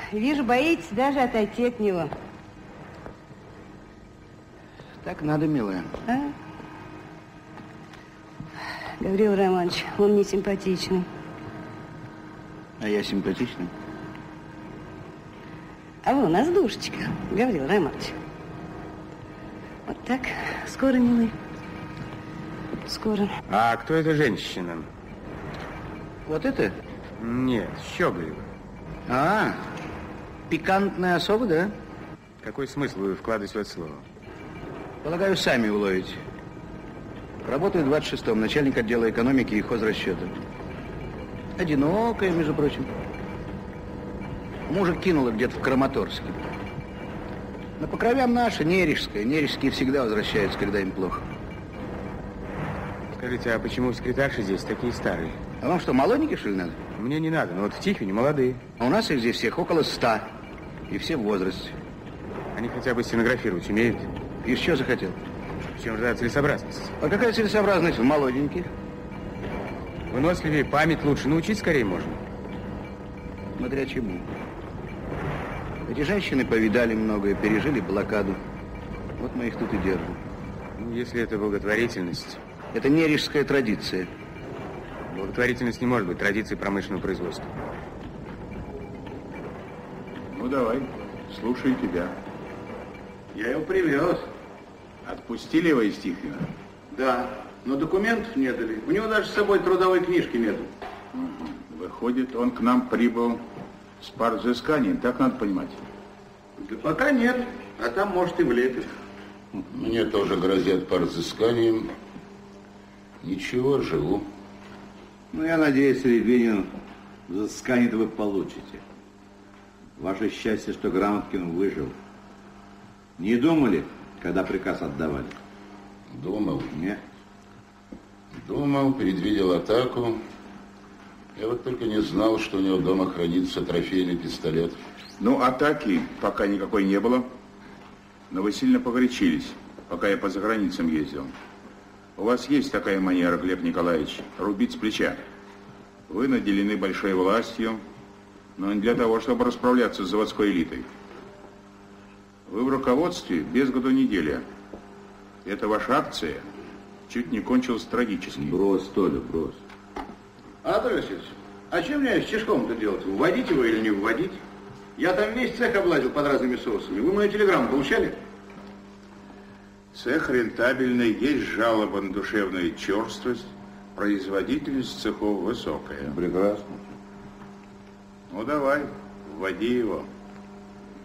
Вижу, боитесь даже отойти от него. Так надо, милая. А? Гаврил Романович, он не симпатичный. А я симпатичный? А вы у нас душечка, Гаврил Романович. Вот так, скоро, милый. Скоро. А кто эта женщина? Вот это? Нет, Щеголева. А, пикантная особа, да? Какой смысл вы вкладываете в это слово? Полагаю, сами уловите. Работаю в 26-м, начальник отдела экономики и хозрасчета. Одинокая, между прочим. Мужа кинула где-то в Краматорске. Но по кровям наша, Нережская. Нережские всегда возвращаются, когда им плохо. Скажите, а почему секретарши здесь такие старые? А вам что, молоденькие, что ли, надо? Мне не надо, но вот в Тихвине молодые. А у нас их здесь всех около 100. И все в возрасте. Они хотя бы стенографировать умеют. И что захотел? В чем же целесообразность? А какая целесообразность в молоденьких? Выносливее, память лучше. Научить скорее можно. Смотря чему. Эти женщины повидали многое, пережили блокаду. Вот мы их тут и держим. Ну, если это благотворительность. Это нережская традиция. Благотворительность не может быть традицией промышленного производства. Ну, давай, слушаю тебя. Я его привез. Отпустили его из Тихвина? Да, но документов не дали. У него даже с собой трудовой книжки нету. Выходит, он к нам прибыл с партвзысканием, так надо понимать? Да пока нет, а там, может, и влепит. Мне тоже грозят партвзысканием. Ничего, живу. Ну, я надеюсь, Рябинин, взыскание-то вы получите. Ваше счастье, что Грамоткин выжил. Не думали, когда приказ отдавали? Думал. Нет. Думал, предвидел атаку. Я вот только не знал, что у него дома хранится трофейный пистолет. Ну, атаки пока никакой не было. Но вы сильно погорячились, пока я по заграницам ездил. У вас есть такая манера, Глеб Николаевич, рубить с плеча. Вы наделены большой властью, но не для того, чтобы расправляться с заводской элитой. Вы в руководстве без году неделя. Эта ваша акция чуть не кончилась трагически. Брось, Толя, брось. Анатолий Васильевич, а чем мне с Чешком-то делать? Вводить его или не вводить? Я там весь цех облазил под разными соусами. Вы мою телеграмму получали? Цех рентабельный, есть жалоба на душевную черствость, производительность цехов высокая. Прекрасно. Ну, давай, вводи его.